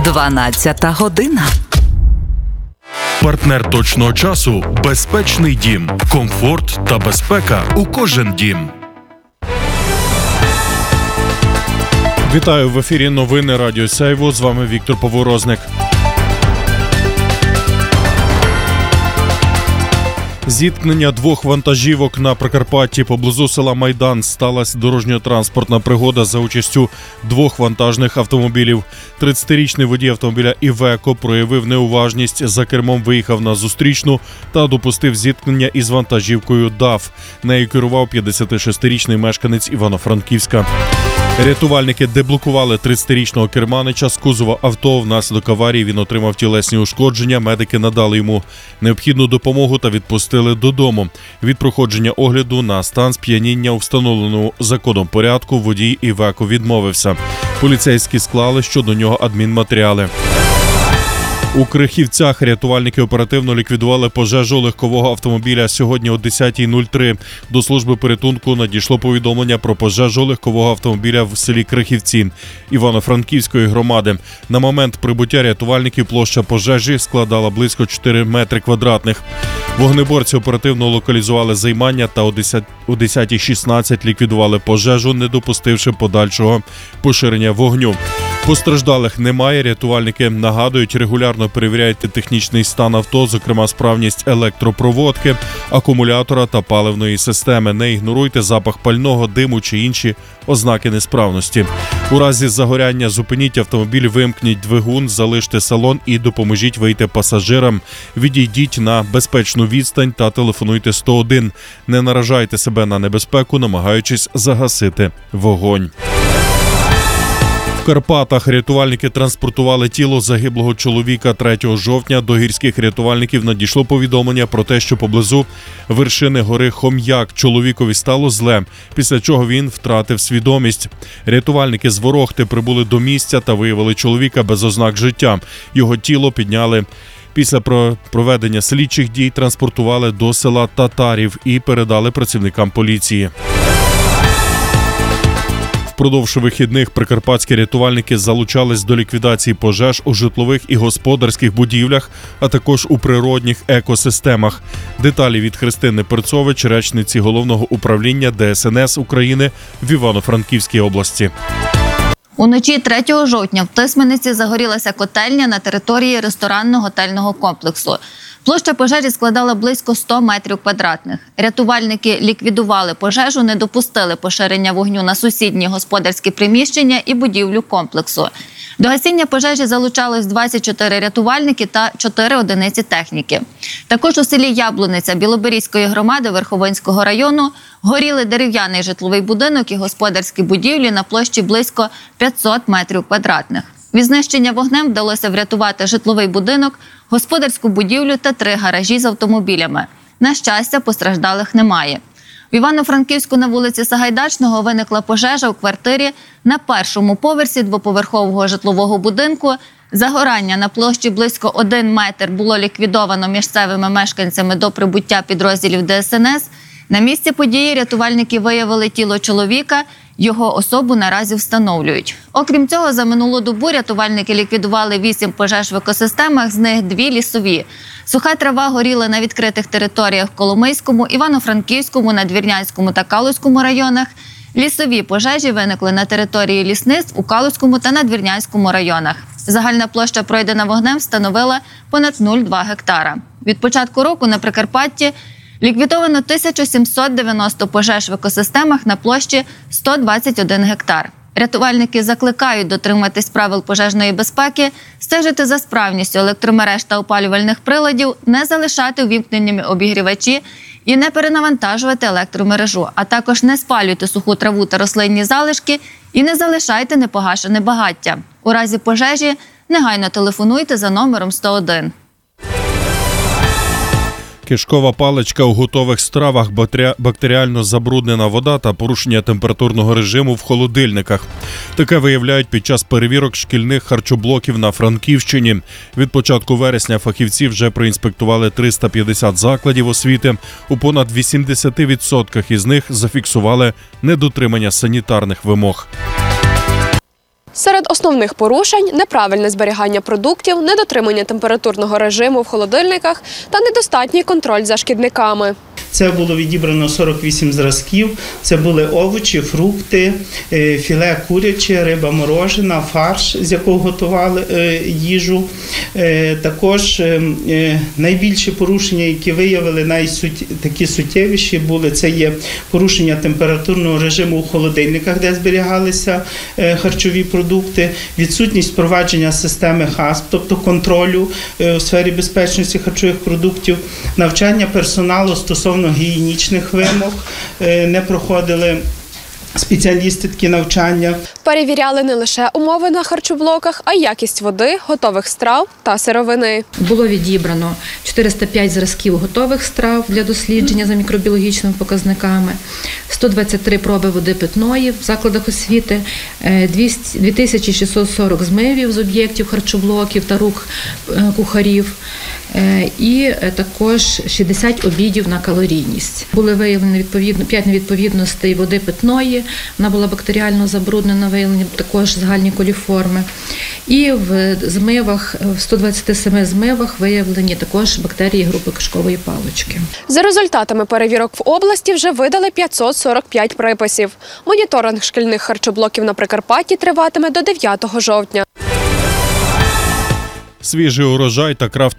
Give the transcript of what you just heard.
12 година. Партнер точного часу – безпечний дім. Комфорт та безпека у кожен дім. Вітаю, в ефірі новини Радіо Сяйво. З вами Віктор Поворозник. Зіткнення двох вантажівок на Прикарпатті поблизу села Майдан. Сталася дорожньо-транспортна пригода за участю двох вантажних автомобілів. 30-річний водій автомобіля «Івеко» проявив неуважність, за кермом виїхав на зустрічну та допустив зіткнення із вантажівкою «ДАФ». Нею керував 56-річний мешканець Івано-Франківська. Рятувальники деблокували 30-річного керманича з кузова авто. Внаслідок аварії він отримав тілесні ушкодження. Медики надали йому необхідну допомогу та відпустили додому. Від проходження огляду на стан сп'яніння у встановленому законом порядку водій «Івеко» відмовився. Поліцейські склали щодо нього адмінматеріали. У Крихівцях рятувальники оперативно ліквідували пожежу легкового автомобіля сьогодні о 10:03. До служби порятунку надійшло повідомлення про пожежу легкового автомобіля в селі Крихівці Івано-Франківської громади. На момент прибуття рятувальників площа пожежі складала близько 4 метри квадратних. Вогнеборці оперативно локалізували займання та о 10:16 ліквідували пожежу, не допустивши подальшого поширення вогню. Постраждалих немає. Рятувальники нагадують, регулярно перевіряйте технічний стан авто, зокрема справність електропроводки, акумулятора та паливної системи. Не ігноруйте запах пального, диму чи інші ознаки несправності. У разі загоряння зупиніть автомобіль, вимкніть двигун, залиште салон і допоможіть вийти пасажирам. Відійдіть на безпечну відстань та телефонуйте 101. Не наражайте себе на небезпеку, намагаючись загасити вогонь. В Карпатах рятувальники транспортували тіло загиблого чоловіка 3 жовтня. До гірських рятувальників надійшло повідомлення про те, що поблизу вершини гори Хом'як чоловікові стало зле, після чого він втратив свідомість. Рятувальники з Ворохти прибули до місця та виявили чоловіка без ознак життя. Його тіло підняли. Після проведення слідчих дій транспортували до села Татарів і передали працівникам поліції. Впродовж вихідних прикарпатські рятувальники залучались до ліквідації пожеж у житлових і господарських будівлях, а також у природних екосистемах. Деталі від Христини Перцович, речниці Головного управління ДСНС України в Івано-Франківській області. Уночі 3 жовтня в Тисмениці загорілася котельня на території ресторанно-готельного комплексу. Площа пожежі складала близько 100 метрів квадратних. Рятувальники ліквідували пожежу, не допустили поширення вогню на сусідні господарські приміщення і будівлю комплексу. До гасіння пожежі залучалось 24 рятувальники та 4 одиниці техніки. Також у селі Яблуниця Білоберізької громади Верховинського району горіли дерев'яний житловий будинок і господарські будівлі на площі близько 500 метрів квадратних. Від знищення вогнем вдалося врятувати житловий будинок, господарську будівлю та 3 гаражі з автомобілями. На щастя, постраждалих немає. В Івано-Франківську на вулиці Сагайдачного виникла пожежа у квартирі на першому поверсі двоповерхового житлового будинку. Загорання на площі близько 1 метр було ліквідовано місцевими мешканцями до прибуття підрозділів ДСНС. На місці події рятувальники виявили тіло чоловіка, його особу наразі встановлюють. Окрім цього, за минулу добу рятувальники ліквідували 8 пожеж в екосистемах, з них 2 лісові. Суха трава горіла на відкритих територіях в Коломийському, Івано-Франківському, Надвірнянському та Калузькому районах. Лісові пожежі виникли на території лісництв у Калузькому та Надвірнянському районах. Загальна площа пройдена вогнем становила понад 0,2 гектара. Від початку року на Прикарпатті ліквідовано 1790 пожеж в екосистемах на площі 121 гектар. Рятувальники закликають дотримуватись правил пожежної безпеки, стежити за справністю електромереж та опалювальних приладів, не залишати увімкненими обігрівачі і не перенавантажувати електромережу, а також не спалюйте суху траву та рослинні залишки і не залишайте непогашене багаття. У разі пожежі негайно телефонуйте за номером 101. Кишкова паличка у готових стравах, бактеріально забруднена вода та порушення температурного режиму в холодильниках. Таке виявляють під час перевірок шкільних харчоблоків на Франківщині. Від початку вересня фахівці вже проінспектували 350 закладів освіти. У понад 80% із них зафіксували недотримання санітарних вимог. Серед основних порушень – неправильне зберігання продуктів, недотримання температурного режиму в холодильниках та недостатній контроль за шкідниками. Це було відібрано 48 зразків. Це були овочі, фрукти, філе куряче, риба морожена, фарш, з якого готували їжу. Також найбільші порушення, які виявили, такі суттєвіші були, це є порушення температурного режиму у холодильниках, де зберігалися харчові продукти, відсутність впровадження системи ХАСП, тобто контролю у сфері безпечності харчових продуктів, навчання персоналу стосовно гігієнічних вимог, не проходили спеціалісти такі навчання. Перевіряли не лише умови на харчоблоках, а й якість води, готових страв та сировини. Було відібрано 405 зразків готових страв для дослідження за мікробіологічними показниками, 123 проби води питної в закладах освіти, 2640 змивів з об'єктів харчоблоків та рук кухарів, і також 60 обідів на калорійність. Були виявлені 5 невідповідностей води питної, вона була бактеріально забруднена, виявлені також загальні коліформи. І в змивах, в 127 змивах виявлені також бактерії групи кишкової палички. За результатами перевірок в області вже видали 545 приписів. Моніторинг шкільних харчоблоків на Прикарпатті триватиме до 9 жовтня. Свіжий урожай та крафтові